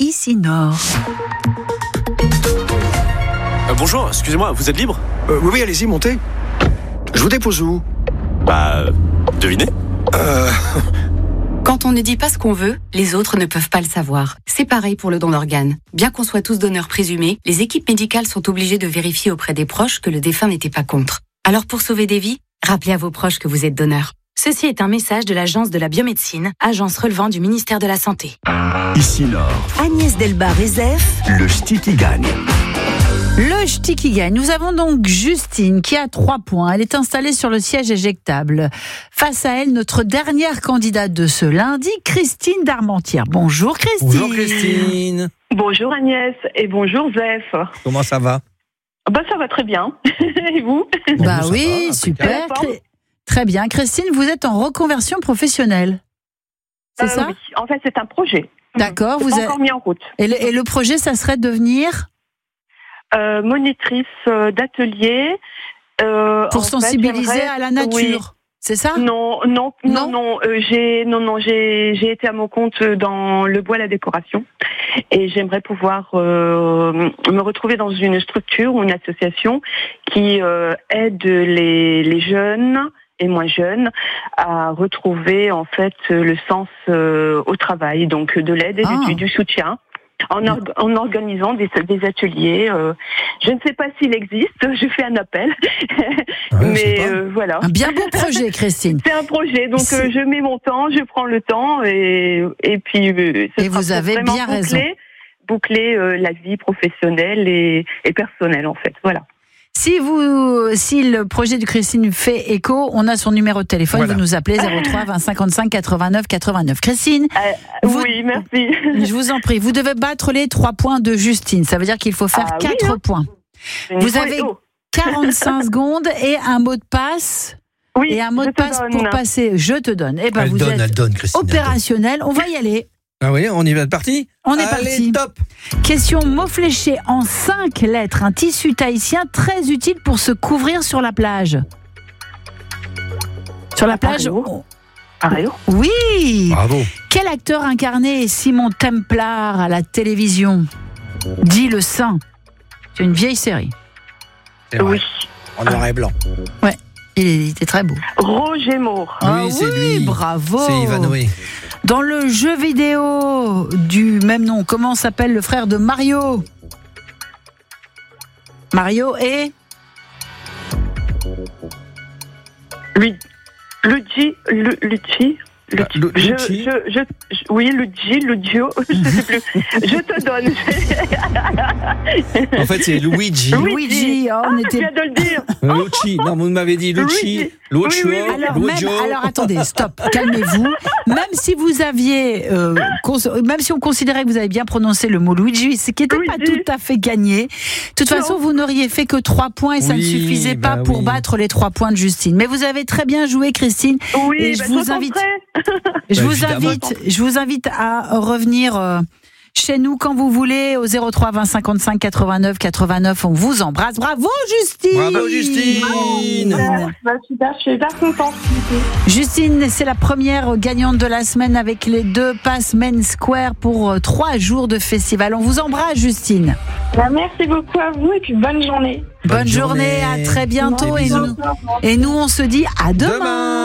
Ici Nord. Bonjour, excusez-moi, vous êtes libre ? Oui, allez-y, montez. Je vous dépose où ? Devinez ? Quand on ne dit pas ce qu'on veut, les autres ne peuvent pas le savoir. C'est pareil pour le don d'organes. Bien qu'on soit tous donneurs présumés, les équipes médicales sont obligées de vérifier auprès des proches que le défunt n'était pas contre. Alors pour sauver des vies, rappelez à vos proches que vous êtes donneur. Ceci est un message de l'Agence de la biomédecine, agence relevant du ministère de la Santé. Ici Nord, Agnès Delbar et Zef. le ch'ti qui gagne. Le ch'ti qui gagne. Nous avons donc Justine qui a 3 points. Elle est installée sur le siège éjectable. Face à elle, notre dernière candidate de ce lundi, Christine d'Armentières. Bonjour Christine. Bonjour Christine. Bonjour Agnès et bonjour Zef. Comment ça va ? Ça va très bien. Et vous ? Bah Ça oui, va, super. impeccable. Très bien. Christine, vous êtes en reconversion professionnelle. C'est ça ? Oui. En fait, c'est un projet. D'accord. C'est Vous pas avez... encore mis en route. et le projet, ça serait de devenir Monitrice d'atelier. pour sensibiliser à la nature. Oui. C'est ça ? Non. J'ai été à mon compte dans le bois, la décoration, et j'aimerais pouvoir me retrouver dans une structure ou une association qui aide les jeunes et moins jeunes à retrouver en fait le sens au travail, donc de l'aide et du soutien. En organisant des ateliers. Je ne sais pas s'il existe, je fais un appel. Mais voilà. Un bien beau projet, Christine. C'est un projet, donc je mets mon temps, je prends le temps et puis Et vous avez bien raison. Boucler la vie professionnelle et personnelle en fait. Voilà. Si le projet de Christine fait écho, on a son numéro de téléphone. Voilà. Vous nous appelez 03 20 55 89 89. Christine, Oui, merci. je vous en prie, vous devez battre les 3 points de Justine. Ça veut dire qu'il faut faire 4 points. Vous avez 45 secondes et un mot de passe. Oui, Et un mot je de te passe donne. pour passer. Je te donne. Eh ben, Elle vous donne, êtes Christine. opérationnel. On va y aller. Ah oui, on y va de parti ? On est Allez, parti. top. Question mot fléché en 5 lettres. Un tissu tahitien très utile pour se couvrir sur la plage. Sur la plage. Pareo. Oui. Bravo. Quel acteur incarnait Simon Templar à la télévision ? Dit le Saint. C'est une vieille série. C'est vrai. Oui. En noir et blanc. Il était très beau. Roger Moore. Oui, c'est lui. Bravo. C'est Ivanoé. Dans le jeu vidéo du même nom, comment s'appelle le frère de Mario ? Mario et Luigi. Luigi. Oui, Luigi, je sais plus. Je te donne. En fait, c'est Luigi. Luigi. Oh, on Je était... viens de le dire. Luigi. Non, vous m'avez dit Luigi. Luigi. Oui, Alors attendez, stop, calmez-vous. Même si vous aviez, même si on considérait que vous avez bien prononcé le mot Luigi, ce qui n'était pas Luigi. tout à fait gagné. De toute façon, vous n'auriez fait que 3 points et ça ne suffisait pas pour battre les 3 points de Justine. Mais vous avez très bien joué, Christine. Oui, et je vous invite. Je vous invite à revenir chez nous quand vous voulez au 03 20 55 89 89. On vous embrasse. Bravo Justine. Bravo Justine. Super, je suis hyper contente. Justine, c'est la première gagnante de la semaine avec les 2 passes Main Square pour 3 jours de festival. On vous embrasse Justine. Merci beaucoup à vous et puis bonne journée. Bonne journée, à très bientôt. Et nous on se dit à demain.